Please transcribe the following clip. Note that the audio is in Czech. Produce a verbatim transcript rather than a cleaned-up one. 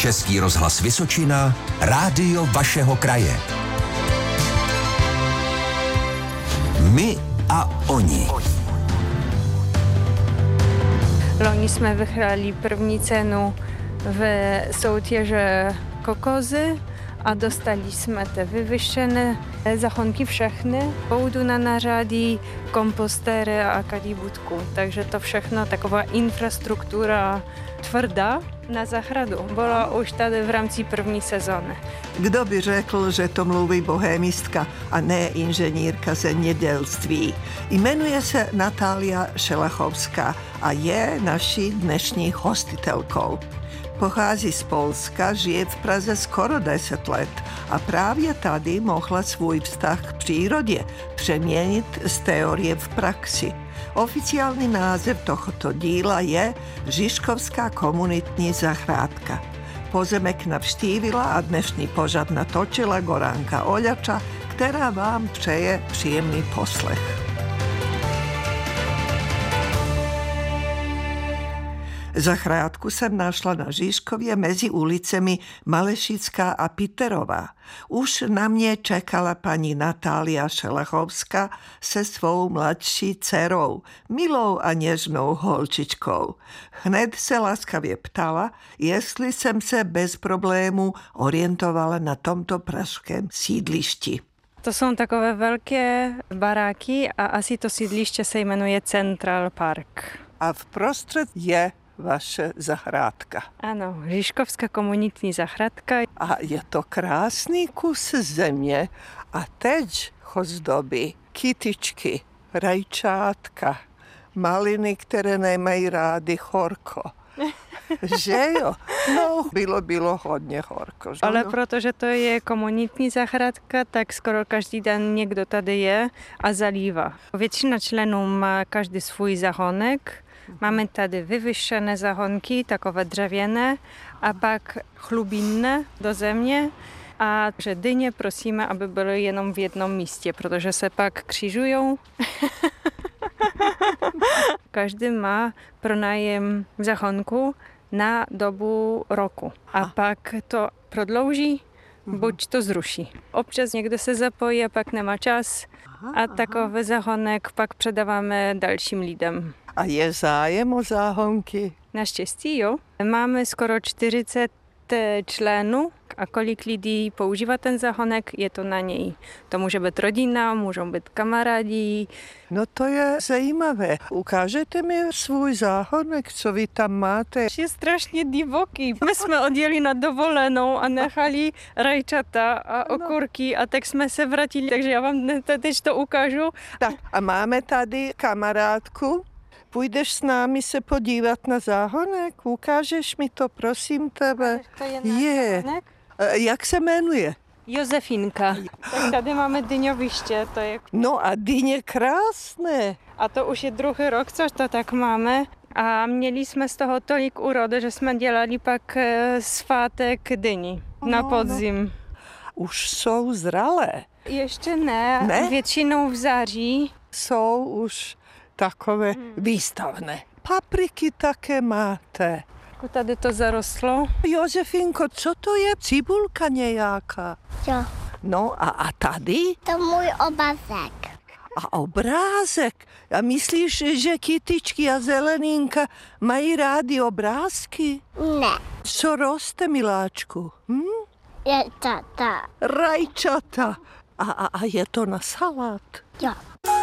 Český rozhlas Vysočina, rádio vašeho kraje. My a oni. Loni jsme vyhráli první cenu v soutěže Kokozy a dostali jsme ty vyvyšené záhonky všechny, půdu na nářadí, kompostéry a kalibutku. Takže to všechno taková infrastruktura tvrdá na zahradu byla už tady v rámci první sezóny. Kdo by řekl, že to mluví bohémistka a ne inženýrka zemědělství. Jmenuje se Natália Šelachovská a je naší dnešní hostitelkou. Pochází z Polska, žije v Praze skoro deset let a právě tady mohla svůj vztah k přírodě přeměnit z teorie v praxi. Oficiální název tohoto díla je Žižkovská komunitní zahrádka. Pozemek navštívila a dnešní pořad natočila Goránka Oľača, která vám přeje příjemný poslech. Zahrádku jsem našla na Žižkově mezi ulicemi Malešická a Piterová. Už na mě čekala paní Natália Šelachovská se svou mladší dcerou, milou a něžnou holčičkou. Hned se laskavě ptala, jestli jsem se bez problémů orientovala na tomto pražském sídlišti. To jsou takové velké baráky a asi to sídliště se jmenuje Central Park. A vprostřed je vaše zahrádka. Ano, Žižkovská komunitní zahrádka. A je to krásný kus země a teď ho zdobí kytičky, rajčátka, maliny, které nemají rády horko. Že jo? No, bylo, bylo hodně horko. Že? Ale protože to je komunitní zahrádka, tak skoro každý den někdo tady je a zalívá. Většina členů má každý svůj zahonek. Máme tady vyvyšené zahonky, takové dřevěné, a pak chlubinné do země. A že dyně prosíme, aby byly jenom v jednom místě, protože se pak křižují. Každý má pronájem zahonku na dobu roku. A pak to prodlouží, buď to zruší. Občas někdo se zapojí a pak nemá čas. A takový zahonek pak předáváme dalším lidem. A je zájem o záhonky? Naštěstí jo. Máme skoro čtyřicet členů a kolik lidí používá ten záhonek, je to na něj. To může být rodina, můžou být kamarádi. No to je zajímavé. Ukážete mi svůj záhonek, co vy tam máte? Je strašně divoký. My jsme odjeli na dovolenou a nechali rajčata a okurky a tak jsme se vrátili, takže já vám teď to ukážu. Tak a máme tady kamarádku. Půjdeš s námi se podívat na záhonek? Ukážeš mi to, prosím tebe? To je, je. záhonek? Jak se jmenuje? Josefinka. Tak tady máme dyňoviště. To je... No a dyně krásné. A to už je druhý rok, co to tak máme. A měli jsme z toho tolik úrody, že jsme dělali pak svátek dyni no, na podzim. No. Už jsou zralé? Ještě ne. ne? Většinou v září. Jsou už takové hmm. výstavné. Papriky také máte. Tady to zarostlo. Josefinko, co to je? Cibulka nějaká? Jo. No a, a tady? To můj obrázek. A obrázek? A myslíš, že kytičky a zeleninka mají rádi obrázky? Ne. Co roste, miláčku? Hm? Je tata. Rajčata. A, a, a je to na salát? Jo.